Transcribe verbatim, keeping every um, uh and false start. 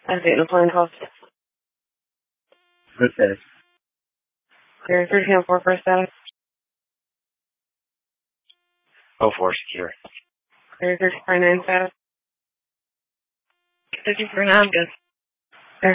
As eight in the plane cost. Good status. Clear thirteen oh four first status. oh four secure. Clear thirteen forty-nine status. thirteen forty-nine, good.